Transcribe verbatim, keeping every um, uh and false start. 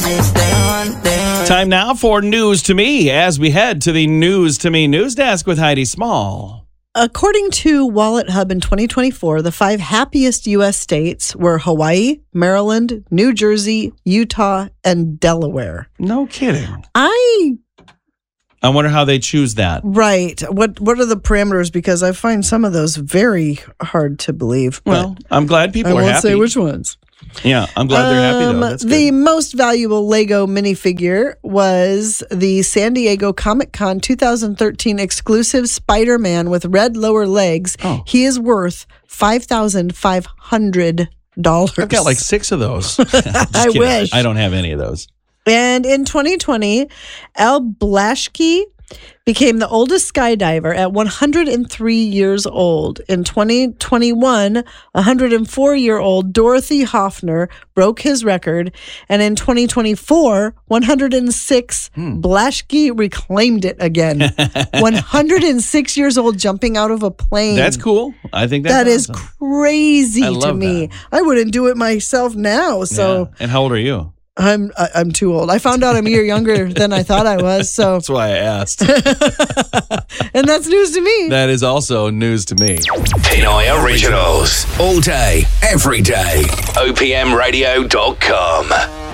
Time now for News to Me as we head to the News to Me news desk with Heidi Small. According to Wallet Hub in twenty twenty-four, the five happiest U S states were Hawaii, Maryland, New Jersey, Utah, and Delaware. No kidding. I I wonder how they choose that. Right. What What are the parameters? Because I find some of those very hard to believe. Well, I'm glad people I are won't happy. say which ones. Yeah, I'm glad they're happy, though. That's Um, good. the most valuable Lego minifigure was the San Diego Comic-Con twenty thirteen exclusive Spider-Man with red lower legs. Oh. He is worth five thousand five hundred dollars. I've got like six of those. Just I kidding. wish. I don't have any of those. And in twenty twenty, Al Blaschke became the oldest skydiver at one hundred three years old. In twenty twenty-one, one hundred four-year-old Dorothy Hoffner broke his record. And in twenty twenty-four, one hundred six, Hmm. Blaschke reclaimed it again. one hundred six years old jumping out of a plane. That's cool. I think that's That is awesome. crazy I to love me. that. I wouldn't do it myself now. So Yeah. And how old are you? I'm I- I'm too old. I found out I'm a year younger than I thought I was. So, That's why I asked. and that's news to me. That is also news to me. Pinoy Originals. All day, every day. O P M radio dot com.